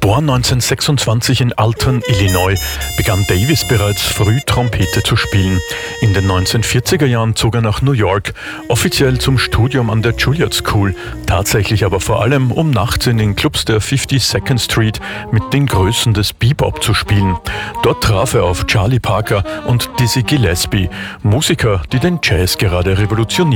Geboren 1926 in Alton, Illinois, begann Davis bereits früh Trompete zu spielen. In den 1940er Jahren zog er nach New York, offiziell zum Studium an der Juilliard School, tatsächlich aber vor allem, um nachts in den Clubs der 52nd Street mit den Größen des Bebop zu spielen. Dort traf er auf Charlie Parker und Dizzy Gillespie, Musiker, die den Jazz gerade revolutioniert